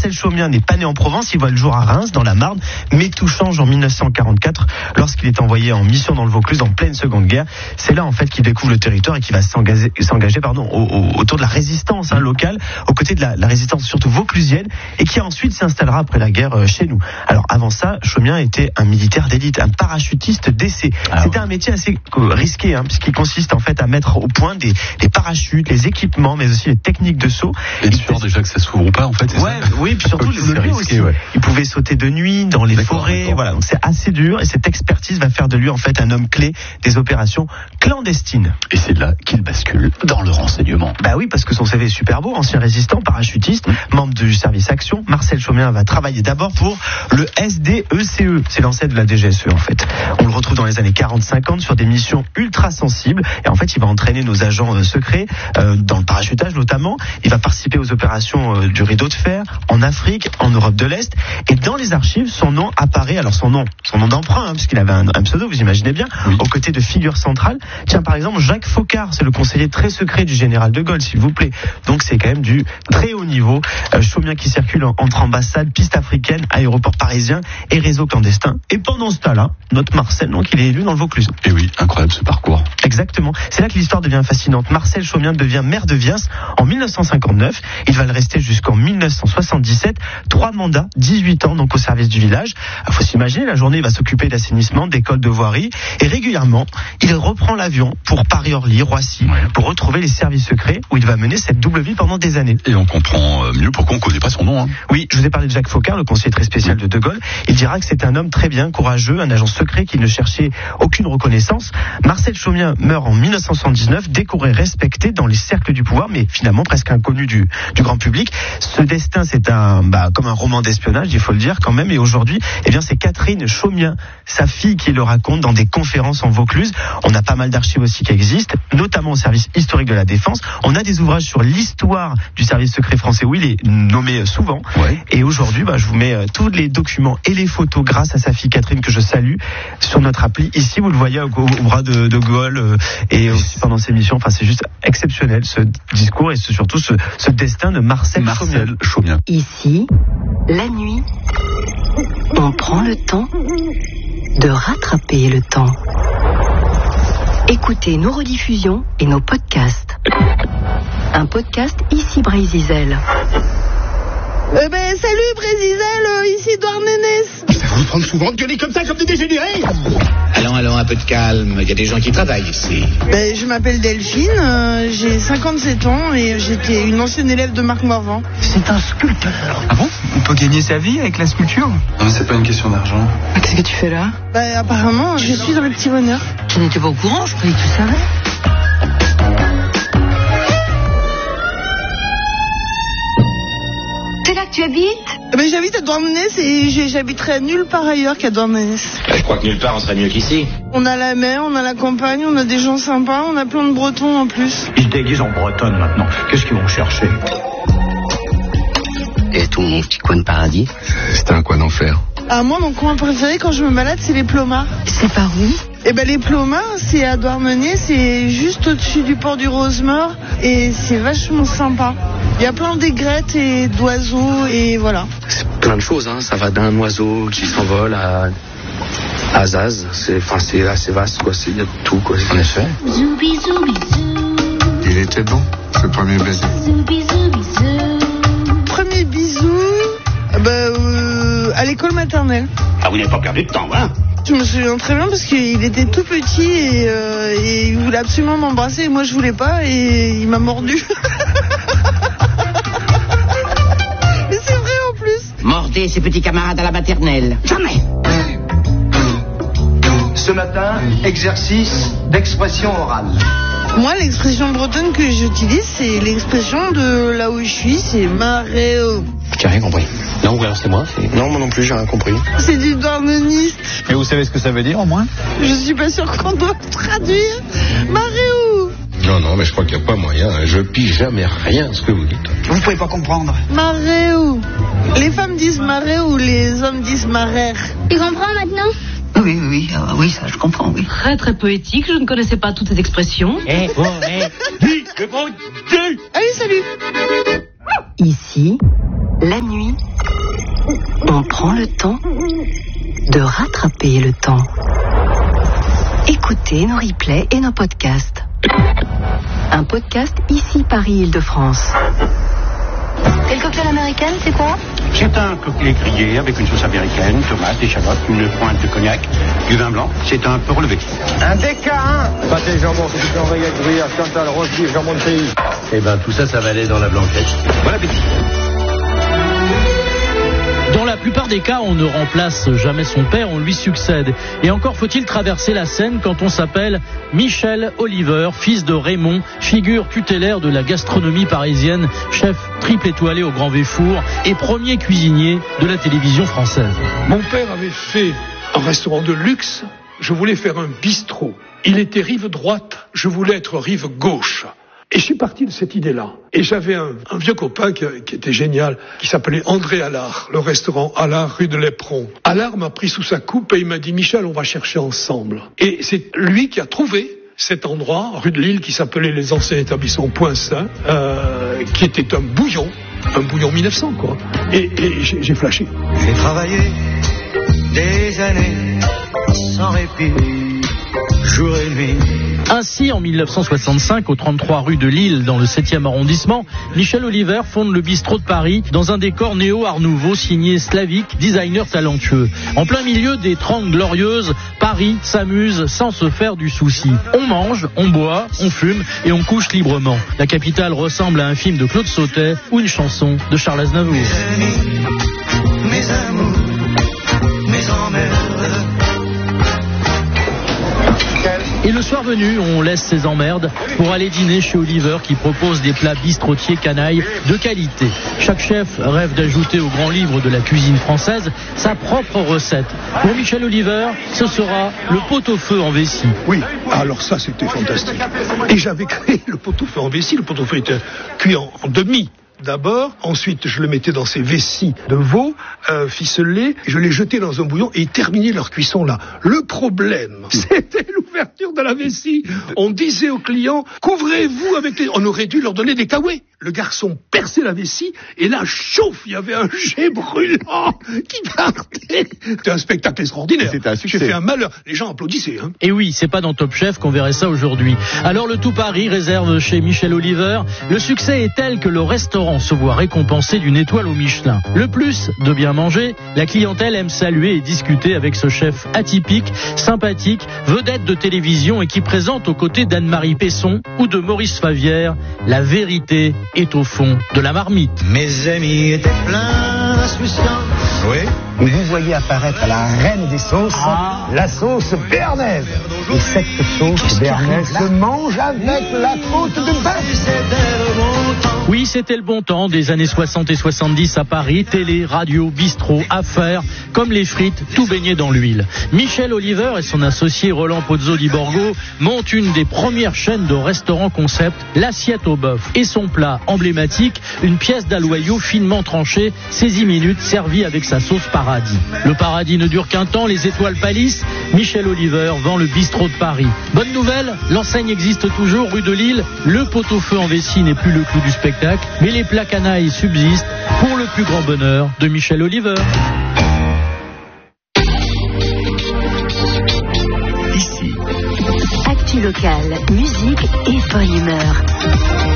Marcel Chaumien n'est pas né en Provence, il voit le jour à Reims, dans la Marne, mais tout change en 1944, lorsqu'il est envoyé en mission dans le Vaucluse en pleine Seconde Guerre. C'est là en fait qu'il découvre le territoire et qu'il va s'engager autour de la résistance locale, aux côtés de la résistance surtout vauclusienne, et qui ensuite s'installera après la guerre chez nous. Alors avant ça, Chaumien était un militaire d'élite, un parachutiste d'essai. C'était un métier assez risqué, puisqu'il consiste en fait à mettre au point les parachutes, les équipements, mais aussi les techniques de saut. Et tu sûr déjà que ça s'ouvre ou pas en fait, c'est ouais, ça oui, puis surtout le nuit aussi. Ouais. Il pouvait sauter de nuit dans les forêts, voilà. Donc c'est assez dur, et cette expertise va faire de lui en fait un homme clé des opérations clandestines. Et c'est là qu'il bascule dans le renseignement. Bah oui, parce que son CV est super beau, ancien résistant, parachutiste, membre du service action. Marcel Chaumien va travailler d'abord pour le SDECE, c'est l'ancêtre de la DGSE en fait. On le retrouve dans les années 40-50 sur des missions ultra sensibles, et en fait il va entraîner nos agents secrets dans le parachutage notamment. Il va participer aux opérations du rideau de fer en Afrique, en Europe de l'Est, et dans les archives son nom apparaît, alors son nom d'emprunt, puisqu'il avait un pseudo, vous imaginez bien, aux côtés de figures centrales. Tiens, par exemple, Jacques Faucard, c'est le conseiller très secret du général de Gaulle, s'il vous plaît. Donc c'est quand même du très haut niveau. Chaumien qui circule entre ambassades, pistes africaines, aéroports parisiens et réseaux clandestins. Et pendant ce temps-là, notre Marcel, donc, il est élu dans le Vaucluse. Et oui, incroyable ce parcours. Exactement. C'est là que l'histoire devient fascinante. Marcel Chaumien devient maire de Viens en 1959. Il va le rester jusqu'en 1977. 3 mandats, 18 ans, donc au service du village. Il faut s'imaginer, la journée, il va s'occuper d'assainissement, d'école, de voirie. Et régulièrement, il reprend l'avion pour Paris-Orly, Roissy, pour retrouver les services secrets où il va mener cette double vie pendant des années. Et on comprend mieux pourquoi on ne connaît pas son nom. Oui, je vous ai parlé de Jacques Faucard, le conseiller très spécial de Gaulle. Il dira que c'est un homme très bien, courageux, un agent secret qui ne cherchait aucune reconnaissance. Marcel Chaumien meurt en 1979, décoré, respecté dans les cercles du pouvoir, mais finalement presque inconnu du grand public. Ce destin, c'est comme un roman d'espionnage, il faut le dire quand même. Et aujourd'hui, c'est Catherine Chaumien, sa fille, qui le raconte dans des conférences en Vaucluse. On a pas mal d'archives aussi qui existent, notamment au service historique de la Défense. On a des ouvrages sur l'histoire du service secret français où il est nommé souvent. Et aujourd'hui, je vous mets tous les documents et les photos grâce à sa fille Catherine, que je salue, sur notre appli. Ici, vous le voyez au bras de Gaulle et aussi pendant ses missions. Enfin, c'est juste exceptionnel ce discours et surtout ce destin de Marcel Chaumien. Ici, la nuit, on prend le temps de rattraper le temps. Écoutez nos rediffusions et nos podcasts. Un podcast ici Brézizel. Salut Brézizel, ici Douarnenez. Ça vous prend souvent de gueuler comme ça, comme des dégénérés. Allons, un peu de calme, il y a des gens qui travaillent ici. Je m'appelle Delphine, j'ai 57 ans et j'étais une ancienne élève de Marc Morvan. C'est un sculpteur. Ah bon? On peut gagner sa vie avec la sculpture? Non, mais c'est pas une question d'argent. Qu'est-ce que tu fais là? Apparemment, je suis dans le petit bonheur. Tu n'étais pas au courant, je croyais que tu savais. C'est là que tu habites? J'habite à Douarnenez et j'habiterai nulle part ailleurs qu'à Douarnenez. Je crois que nulle part on serait mieux qu'ici. On a la mer, on a la campagne, on a des gens sympas, on a plein de Bretons en plus. Ils se déguisent en bretonne maintenant. Qu'est-ce qu'ils vont chercher? Et ton petit coin de paradis? C'était un coin d'enfer. Moi, mon coin préféré quand je me balade, c'est les Plomards. C'est par où? Les Plomards, c'est à Douarnenez, c'est juste au-dessus du port du Rosemort et c'est vachement sympa. Il y a plein d'aigrettes et d'oiseaux et voilà. C'est plein de choses, ça va d'un oiseau qui s'envole à Zaz. C'est assez vaste, quoi. Il y a de tout, quoi. En effet. Zoubi zoubi zou. Il était bon, ce premier baiser. Zoubi zoubi zou. Premier bisou, à l'école maternelle. Ah, vous n'avez pas perdu de temps, Je me souviens très bien parce qu'il était tout petit et il voulait absolument m'embrasser et moi je voulais pas et il m'a mordu. Mais c'est vrai en plus. Mordez ses petits camarades à la maternelle. Jamais. Ce matin, exercice d'expression orale. Moi, l'expression bretonne que j'utilise, c'est l'expression de là où je suis, c'est maréo. J'ai rien compris. Non, ou alors c'est moi. Non, moi non plus, j'ai rien compris. C'est du douarneniste. Mais vous savez ce que ça veut dire au moins? Je suis pas sûr qu'on doit traduire. Maréo. Non, mais je crois qu'il n'y a pas moyen. Je pige jamais rien ce que vous dites. Vous pouvez pas comprendre. Maréo. Les femmes disent maréo, les hommes disent marère. Tu comprends maintenant? Oui, ça je comprends, oui. Très très poétique, je ne connaissais pas toutes ces expressions. Allez, salut. Ici, la nuit, On prend le temps de rattraper le temps. Écoutez nos replays et nos podcasts. Un podcast ici Paris-Île-de-France. Et le cocktail américain, c'est quoi? C'est un cocktail grillé avec une sauce américaine, tomates, échalotes, une pointe de cognac, du vin blanc. C'est un peu relevé. Un DK1. Pâté jambon, c'est un régate gruyère, Chantal, rose beef, jambon de pays. Eh ben, tout ça, ça va aller dans la blanquette. Bon appétit. Dans la plupart des cas, on ne remplace jamais son père, on lui succède. Et encore faut-il traverser la Seine quand on s'appelle Michel Oliver, fils de Raymond, figure tutélaire de la gastronomie parisienne, chef triple étoilé au Grand Véfour et premier cuisinier de la télévision française. Mon père avait fait un restaurant de luxe, je voulais faire un bistrot. Il était rive droite, je voulais être rive gauche. Et je suis parti de cette idée-là. Et j'avais un vieux copain qui était génial, qui s'appelait André Allard, le restaurant Allard, rue de l'Éperon. Allard m'a pris sous sa coupe et il m'a dit « Michel, on va chercher ensemble ». Et c'est lui qui a trouvé cet endroit, rue de Lille, qui s'appelait les anciens établissements Point Saint, qui était un bouillon 1900, quoi. Et j'ai flashé. J'ai travaillé des années sans répit, jour et nuit. Ainsi, en 1965, au 33 rue de Lille, dans le 7e arrondissement, Michel Oliver fonde le bistrot de Paris dans un décor néo-art nouveau signé Slavic, designer talentueux. En plein milieu des 30 glorieuses, Paris s'amuse sans se faire du souci. On mange, on boit, on fume et on couche librement. La capitale ressemble à un film de Claude Sautet ou une chanson de Charles Aznavour. Mes amis, mes amours, mes emmerdes. Et le soir venu, on laisse ses emmerdes pour aller dîner chez Oliver qui propose des plats bistrotiers canailles de qualité. Chaque chef rêve d'ajouter au grand livre de la cuisine française sa propre recette. Pour Michel Oliver, ce sera le pot-au-feu en vessie. Oui, alors ça c'était fantastique. Et j'avais créé le pot-au-feu en vessie. Le pot-au-feu était cuit en demi. D'abord, ensuite je le mettais dans ces vessies de veau ficelées, je les jetais dans un bouillon et ils terminaient leur cuisson là. Le problème, c'était l'ouverture de la vessie. On disait aux clients, couvrez-vous avec les... On aurait dû leur donner des caouets. Le garçon perçait la vessie et là, chauffe, il y avait un jet brûlant qui partait. C'était un spectacle extraordinaire. C'était un succès. J'ai fait un malheur. Les gens applaudissaient. Hein. Et oui, c'est pas dans Top Chef qu'on verrait ça aujourd'hui. Alors le tout Paris réserve chez Michel Oliver. Le succès est tel que le restaurant se voit récompensé d'une étoile au Michelin. Le plus de bien manger, la clientèle aime saluer et discuter avec ce chef atypique, sympathique, vedette de télévision et qui présente aux côtés d'Anne-Marie Pesson ou de Maurice Favière, la vérité est au fond de la marmite. Mes amis étaient pleins d'insouciance. Oui. Et vous voyez apparaître la reine des sauces, la sauce béarnaise. Et cette sauce béarnaise se mange avec la côte de bœuf. Oui, c'était le bon temps des années 60 et 70 à Paris. Télé, radio, bistrot, affaires, comme les frites, tout baigné dans l'huile. Michel Oliver et son associé Roland Pozzo di Borgo montent une des premières chaînes de restaurants concept, l'assiette au bœuf. Et son plat emblématique, une pièce d'aloyau finement tranchée, 16 minutes, servie avec sa sauce paradis. Le paradis ne dure qu'un temps, les étoiles pâlissent. Michel Oliver vend le bistrot de Paris. Bonne nouvelle, l'enseigne existe toujours, rue de Lille. Le pot-au-feu en vessie n'est plus le clou du spectacle, mais les plats canailles subsistent pour le plus grand bonheur de Michel Oliver. Ici. Actu locale, musique et bonne humeur.